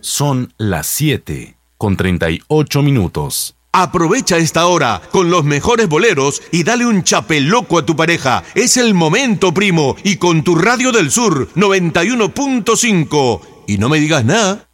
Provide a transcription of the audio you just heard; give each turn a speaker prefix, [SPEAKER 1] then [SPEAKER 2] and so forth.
[SPEAKER 1] Son las 7:38.
[SPEAKER 2] Aprovecha esta hora con los mejores boleros y dale un chapeloco a tu pareja. Es el momento, primo, y con tu Radio del Sur 91.5. Y no me digas nada.